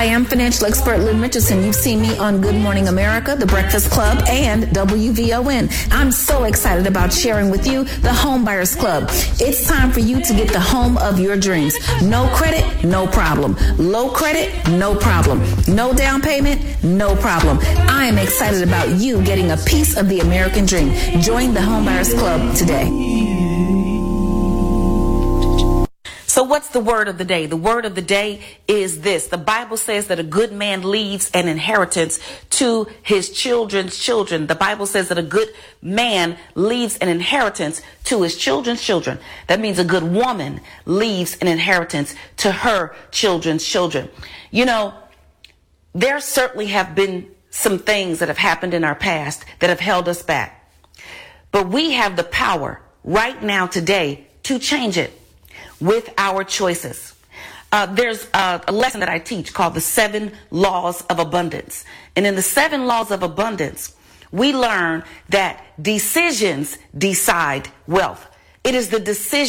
am financial expert Lynn Richardson. You've seen me on Good Morning America, The Breakfast Club, and WVON. I'm so excited about sharing with you the Home Buyers Club. It's time for you to get the home of your dreams. No credit, no problem. Low credit, no problem. No down payment, no problem. I am excited about you getting a piece of the American dream. Join the Home Buyers Club today. So what's the word of the day? The word of the day is this. The Bible says that a good man leaves an inheritance to his children's children. The Bible says that a good man leaves an inheritance to his children's children. That means a good woman leaves an inheritance to her children's children. You know, there certainly have been some things that have happened in our past that have held us back. But we have the power right now today to change it with our choices. There's a lesson that I teach called the 7 Laws of Abundance. And in the 7 Laws of Abundance, we learn that decisions decide wealth. It is the decision